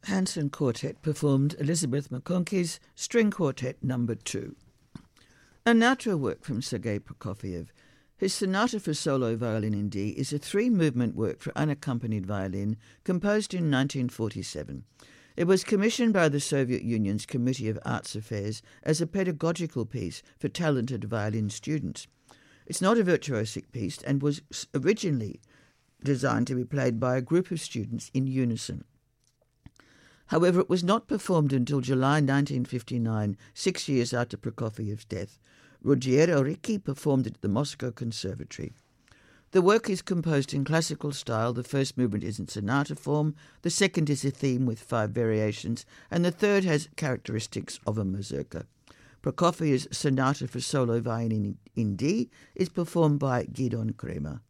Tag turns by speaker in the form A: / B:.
A: Hanson Quartet performed Elizabeth McConkey's String Quartet No. 2. And now to a work from Sergei Prokofiev. His Sonata for Solo Violin in D is a three-movement work for unaccompanied violin composed in 1947. It was commissioned by the Soviet Union's Committee of Arts Affairs as a pedagogical piece for talented violin students. It's not a virtuosic piece and was originally designed to be played by a group of students in unison. However, it was not performed until July 1959, 6 years after Prokofiev's death. Ruggiero Ricci performed it at the Moscow Conservatory. The work is composed in classical style. The first movement is in sonata form, the second is a theme with 5 variations, and the third has characteristics of a mazurka. Prokofiev's Sonata for Solo Violin in D is performed by Gidon Kremer.